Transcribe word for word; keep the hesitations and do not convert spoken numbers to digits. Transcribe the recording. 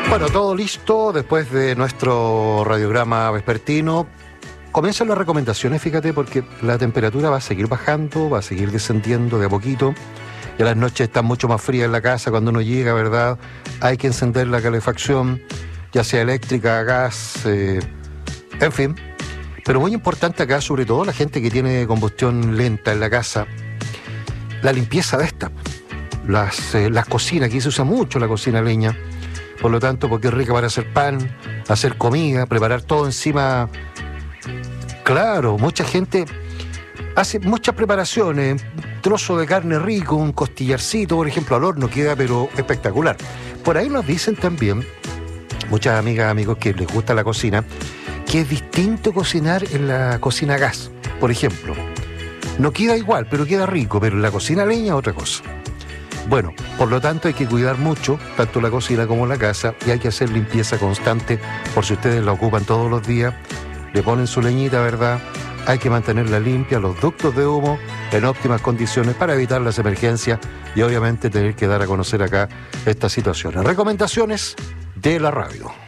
Bueno, todo listo después de nuestro radiograma vespertino. Comienzan las recomendaciones, fíjate, porque la temperatura va a seguir bajando, va a seguir descendiendo de a poquito. Ya las noches están mucho más frías en la casa cuando uno llega, ¿verdad? Hay que encender la calefacción, ya sea eléctrica, gas, eh, en fin. Pero muy importante acá, sobre todo la gente que tiene combustión lenta en la casa, la limpieza de esta. Las, eh, las cocinas, aquí se usa mucho la cocina a leña. Por lo tanto, porque es rica para hacer pan, hacer comida, preparar todo encima. Claro, mucha gente hace muchas preparaciones. Un trozo de carne rico, un costillarcito, por ejemplo, al horno queda, pero espectacular. Por ahí nos dicen también, muchas amigas, amigos que les gusta la cocina, que es distinto cocinar en la cocina a gas, por ejemplo. No queda igual, pero queda rico, pero en la cocina a leña otra cosa. Bueno, por lo tanto hay que cuidar mucho, tanto la cocina como la casa, y hay que hacer limpieza constante, por si ustedes la ocupan todos los días, le ponen su leñita, ¿verdad? Hay que mantenerla limpia, los ductos de humo en óptimas condiciones para evitar las emergencias y obviamente tener que dar a conocer acá estas situaciones. Recomendaciones de la radio.